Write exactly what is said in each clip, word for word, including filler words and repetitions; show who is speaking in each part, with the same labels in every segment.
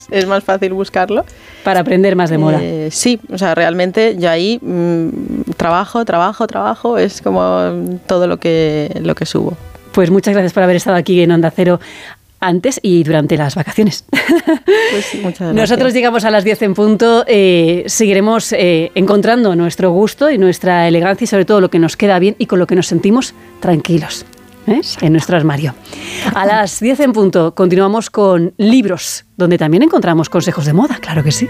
Speaker 1: es más fácil buscarlo.
Speaker 2: Para aprender más de moda.
Speaker 1: Eh, sí, o sea, realmente yo ahí mmm, trabajo, trabajo, trabajo, es como todo lo que, lo que subo.
Speaker 2: Pues muchas gracias por haber estado aquí en Onda Cero antes y durante las vacaciones.
Speaker 1: Pues sí, muchas gracias.
Speaker 2: Nosotros llegamos a las diez en punto, eh, seguiremos eh, encontrando nuestro gusto y nuestra elegancia y sobre todo lo que nos queda bien y con lo que nos sentimos tranquilos, ¿eh? En nuestro armario. A las diez en punto continuamos con libros, donde también encontramos consejos de moda, claro que sí.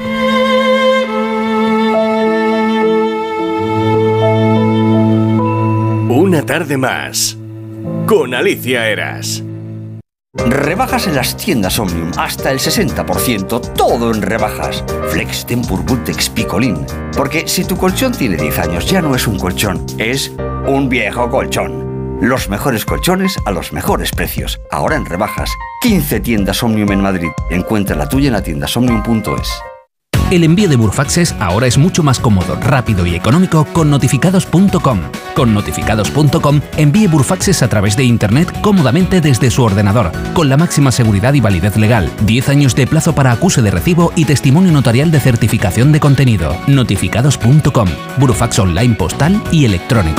Speaker 3: Una tarde más con Alicia Eras.
Speaker 4: Rebajas en las tiendas Omnium, hasta el sesenta por ciento, todo en rebajas. Flex, Tempur, Bultex, Picolín. Porque si tu colchón tiene diez años, ya no es un colchón, es un viejo colchón. Los mejores colchones a los mejores precios. Ahora en rebajas. quince tiendas Omnium en Madrid. Encuentra la tuya en la tienda omnium punto es.
Speaker 5: El envío de Burfaxes ahora es mucho más cómodo, rápido y económico con notificados punto com. Con notificados punto com envíe Burfaxes a través de Internet cómodamente desde su ordenador, con la máxima seguridad y validez legal, diez años de plazo para acuse de recibo y testimonio notarial de certificación de contenido. notificados punto com, Burfax online postal y electrónico.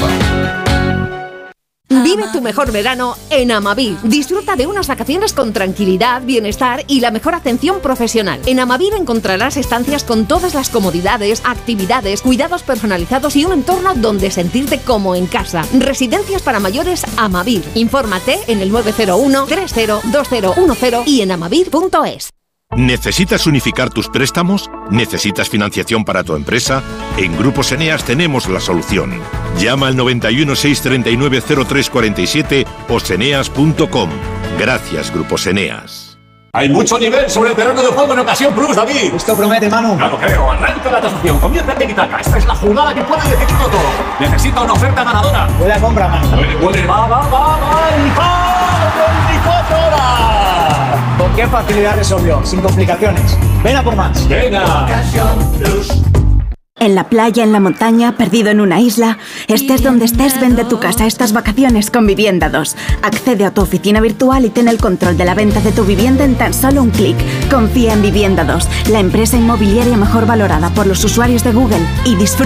Speaker 6: Vive tu mejor verano en Amavir. Disfruta de unas vacaciones con tranquilidad, bienestar y la mejor atención profesional. En Amavir encontrarás estancias con todas las comodidades, actividades, cuidados personalizados y un entorno donde sentirte como en casa. Residencias para mayores Amavir. Infórmate en el nueve cero uno, tres cero, dos cero uno cero y en amavir punto es.
Speaker 7: ¿Necesitas unificar tus préstamos? ¿Necesitas financiación para tu empresa? En Grupos Eneas tenemos la solución. Llama al noventa y uno, seiscientos treinta y nueve, cero tres cuarenta y siete o seneas punto com. Gracias, Grupos Eneas.
Speaker 8: Hay mucho nivel sobre el terreno de juego en Ocasión Plus, David.
Speaker 9: Esto promete, Manu.
Speaker 8: Ya lo creo. Arranca la tasación. Comienza el tiki-taka. Esta es la jugada que puede decidirlo todo. Necesita una oferta ganadora.
Speaker 9: Buena compra, Manu.
Speaker 8: Puede, puede. Va, va, va, va. ¡Y va! veinticuatro horas!
Speaker 9: ¿Con qué facilidad resolvió? Sin complicaciones. Ven a por más.
Speaker 8: Venga. Ocasión Plus.
Speaker 10: En la playa, en la montaña, perdido en una isla, estés donde estés, vende tu casa estas vacaciones con Vivienda dos. Accede a tu oficina virtual y ten el control de la venta de tu vivienda en tan solo un clic. Confía en Vivienda dos, la empresa inmobiliaria mejor valorada por los usuarios de Google, y disfruta